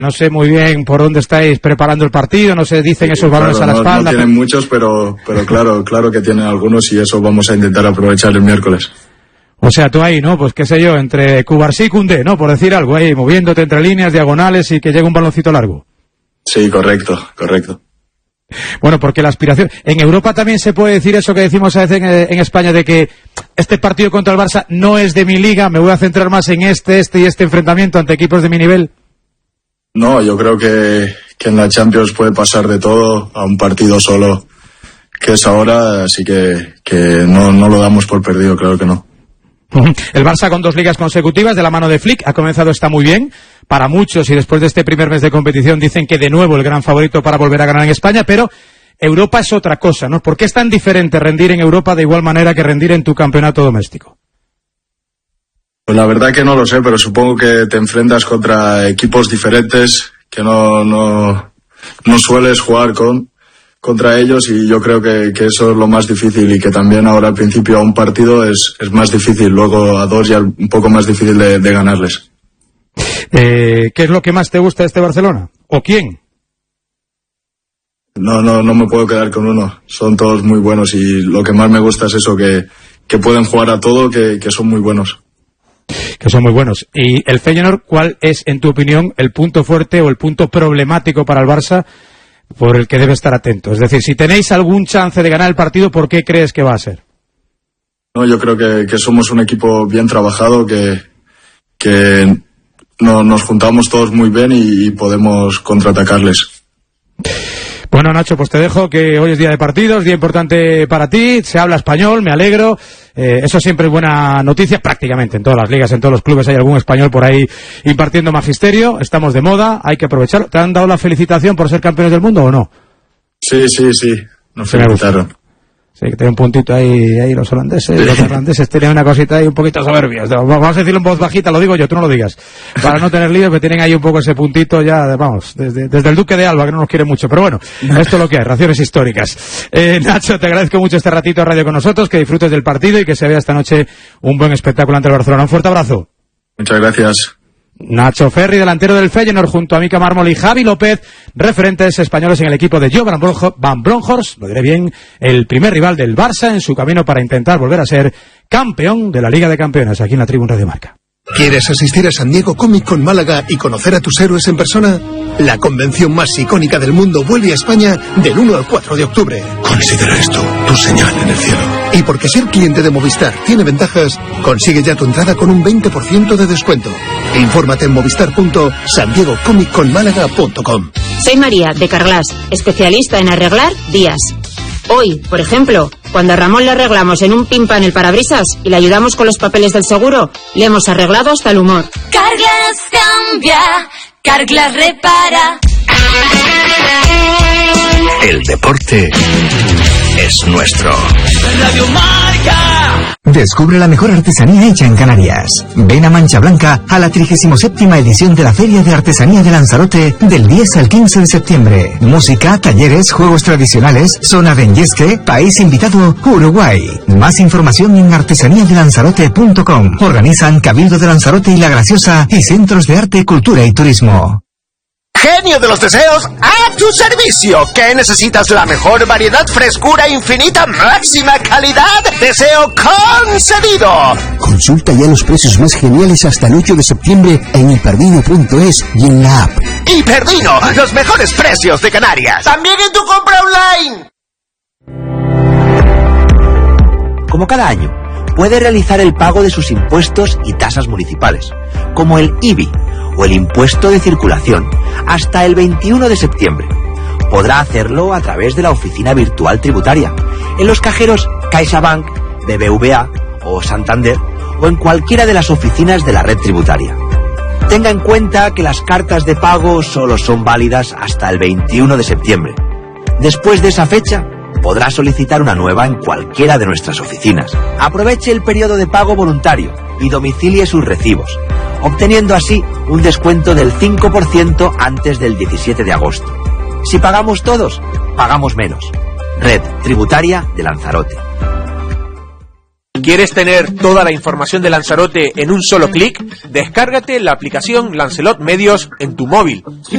No sé muy bien por dónde estáis preparando el partido, no se dicen esos balones a la espalda. No tienen muchos, pero claro que tienen algunos y eso vamos a intentar aprovechar el miércoles. O sea, tú ahí, ¿no? Pues qué sé yo, entre Cubarsí y Koundé, ¿no? Por decir algo, ahí moviéndote entre líneas, diagonales y que llegue un baloncito largo. Sí, correcto. Bueno, porque la aspiración... En Europa también se puede decir eso que decimos a veces en España, de que este partido contra el Barça no es de mi liga, me voy a centrar más en este enfrentamiento ante equipos de mi nivel. No, yo creo que en la Champions puede pasar de todo a un partido solo, que es ahora, así que no lo damos por perdido, claro que no. El Barça con 2 ligas consecutivas de la mano de Flick ha comenzado, está muy bien para muchos, y después de este primer mes de competición dicen que de nuevo el gran favorito para volver a ganar en España, pero Europa es otra cosa, ¿no? ¿Por qué es tan diferente rendir en Europa de igual manera que rendir en tu campeonato doméstico? Pues la verdad que no lo sé, pero supongo que te enfrentas contra equipos diferentes que no sueles jugar contra ellos, y yo creo que eso es lo más difícil, y que también ahora al principio a un partido es más difícil, luego a 2 ya un poco más difícil de ganarles. ¿Qué es lo que más te gusta de este Barcelona? ¿O quién? No me puedo quedar con uno, son todos muy buenos, y lo que más me gusta es eso, que pueden jugar a todo, que son muy buenos. Que son muy buenos. ¿Y el Feyenoord, cuál es, en tu opinión, el punto fuerte o el punto problemático para el Barça por el que debe estar atento? Es decir, si tenéis algún chance de ganar el partido, ¿por qué crees que va a ser? No, yo creo que somos un equipo bien trabajado, que nos juntamos todos muy bien y podemos contraatacarles. Bueno, Nacho, pues te dejo, que hoy es día de partidos, día importante para ti, se habla español, me alegro, eso siempre es buena noticia, prácticamente en todas las ligas, en todos los clubes hay algún español por ahí impartiendo magisterio, estamos de moda, hay que aprovecharlo. ¿Te han dado la felicitación por ser campeones del mundo o no? Sí, nos felicitaron. Sí, que tiene un puntito ahí los holandeses. Sí. Los holandeses tienen una cosita ahí un poquito soberbios. Vamos a decirlo en voz bajita, lo digo yo, tú no lo digas. Para no tener lío, que tienen ahí un poco ese puntito ya, vamos, desde el Duque de Alba, que no nos quiere mucho. Pero bueno, esto es lo que hay, raciones históricas. Nacho, te agradezco mucho este ratito de radio con nosotros, que disfrutes del partido y que se vea esta noche un buen espectáculo ante el Barcelona. Un fuerte abrazo. Muchas gracias. Nacho Ferri, delantero del Feyenoord, junto a Mika Mármol y Javi López, referentes españoles en el equipo de Jo van Bronckhorst, lo diré bien, el primer rival del Barça en su camino para intentar volver a ser campeón de la Liga de Campeones, aquí en la Tribuna Radio Marca. ¿Quieres asistir a San Diego Comic Con Málaga y conocer a tus héroes en persona? La convención más icónica del mundo vuelve a España del 1 al 4 de octubre. Considera esto tu señal en el cielo. Y porque ser cliente de Movistar tiene ventajas, consigue ya tu entrada con un 20% de descuento. Infórmate en movistar.sandiegocomicconmálaga.com. Soy María, de Carglass, especialista en arreglar vías. Hoy, por ejemplo, cuando a Ramón le arreglamos en un pimpan el parabrisas y le ayudamos con los papeles del seguro, le hemos arreglado hasta el humor. Carglass cambia, Carglass repara. El deporte es nuestro. Radio Marca. Descubre la mejor artesanía hecha en Canarias. Ven a Mancha Blanca a la 37ª edición de la Feria de Artesanía de Lanzarote del 10 al 15 de septiembre. Música, talleres, juegos tradicionales, zona de Enyesque, país invitado, Uruguay. Más información en artesaniadelanzarote.com. Organizan Cabildo de Lanzarote y La Graciosa y Centros de Arte, Cultura y Turismo. Genio de los deseos, a tu servicio. ¿Qué necesitas? La mejor variedad, frescura infinita, máxima calidad. Deseo concedido. Consulta ya los precios más geniales hasta el 8 de septiembre en hiperdino.es y en la app. Hiperdino, los mejores precios de Canarias. También en tu compra online. Como cada año, puede realizar el pago de sus impuestos y tasas municipales, como el IBI o el impuesto de circulación, hasta el 21 de septiembre. Podrá hacerlo a través de la oficina virtual tributaria, en los cajeros CaixaBank, BBVA o Santander, o en cualquiera de las oficinas de la red tributaria. Tenga en cuenta que las cartas de pago solo son válidas hasta el 21 de septiembre. Después de esa fecha, podrá solicitar una nueva en cualquiera de nuestras oficinas. Aproveche el periodo de pago voluntario y domicilie sus recibos, obteniendo así un descuento del 5% antes del 17 de agosto. Si pagamos todos, pagamos menos. Red Tributaria de Lanzarote. ¿Quieres tener toda la información de Lanzarote en un solo clic? Descárgate la aplicación Lancelot Medios en tu móvil.